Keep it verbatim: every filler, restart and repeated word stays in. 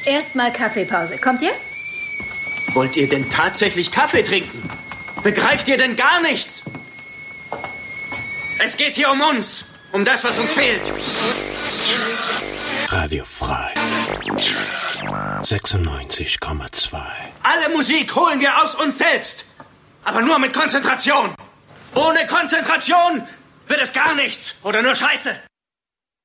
Erstmal Kaffeepause. Kommt ihr? Wollt ihr denn tatsächlich Kaffee trinken? Begreift ihr denn gar nichts? Es geht hier um uns. Um das, was uns fehlt. Radio frei. sechsundneunzig Komma zwei. Alle Musik holen wir aus uns selbst. Aber nur mit Konzentration. Ohne Konzentration wird es gar nichts oder nur Scheiße.